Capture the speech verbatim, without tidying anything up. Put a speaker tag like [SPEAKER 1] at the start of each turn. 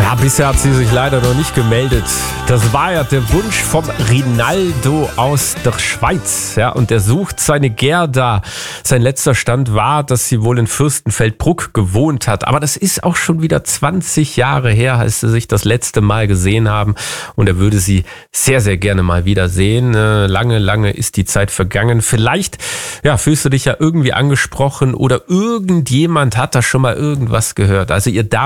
[SPEAKER 1] Ja, bisher hat sie sich leider noch nicht gemeldet. Das war ja der Wunsch vom Rinaldo aus der Schweiz. Ja, und er sucht seine Gerda. Sein letzter Stand war, dass sie wohl in Fürstenfeldbruck gewohnt hat. Aber das ist auch schon wieder zwanzig Jahre her, als sie sich das letzte Mal gesehen haben. Und er würde sie sehr, sehr gerne mal wiedersehen. Lange, lange ist die Zeit vergangen. Vielleicht ja, fühlst du dich ja irgendwie angesprochen oder irgendjemand hat da schon mal irgendwas gehört. Also ihr